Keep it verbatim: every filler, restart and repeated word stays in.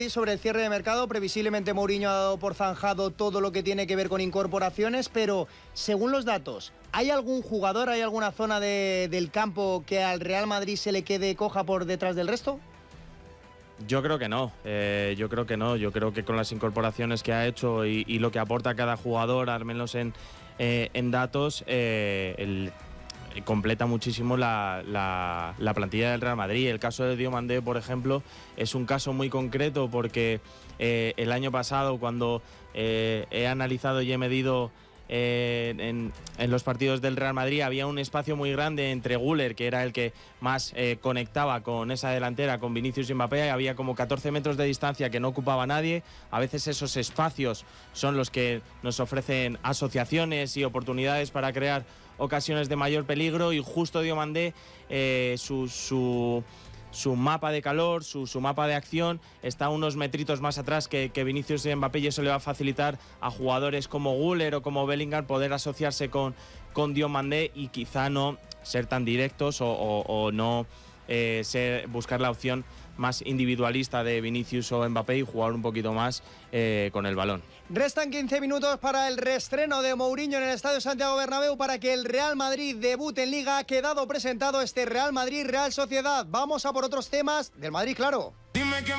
Sobre el cierre de mercado, previsiblemente Mourinho ha dado por zanjado todo lo que tiene que ver con incorporaciones, pero según los datos, ¿hay algún jugador, hay alguna zona de, del campo que al Real Madrid se le quede coja por detrás del resto? Yo creo que no, eh, yo creo que no, yo creo que con las incorporaciones que ha hecho y, y lo que aporta cada jugador, al menos en, eh, en datos, eh, el completa muchísimo la, la, la plantilla del Real Madrid. El caso de Diomandé, por ejemplo, es un caso muy concreto porque eh, el año pasado, cuando eh, he analizado y he medido eh, en, en los partidos del Real Madrid, había un espacio muy grande entre Güler, que era el que más eh, conectaba con esa delantera, con Vinicius y Mbappé, había como catorce metros de distancia que no ocupaba nadie. A veces esos espacios son los que nos ofrecen asociaciones y oportunidades para crear ocasiones de mayor peligro, y justo Diomandé, eh, su, su, su mapa de calor, su, su mapa de acción está unos metritos más atrás que, que Vinicius y Mbappé, y eso le va a facilitar a jugadores como Güler o como Bellingham poder asociarse con, con Diomandé y quizá no ser tan directos o, o, o no eh, ser, buscar la opción más individualista de Vinicius o Mbappé y jugar un poquito más eh, con el balón. Restan quince minutos para el reestreno de Mourinho en el Estadio Santiago Bernabéu para que el Real Madrid debute en Liga. Ha quedado presentado este Real Madrid-Real Sociedad. Vamos a por otros temas del Madrid, claro. Dime que